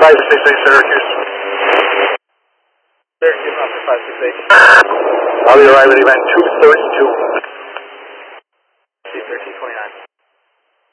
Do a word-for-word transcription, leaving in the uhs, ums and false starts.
five six eight Syracuse. Syracuse, Alpha five six eight. I'll be arriving at event two thirty-two.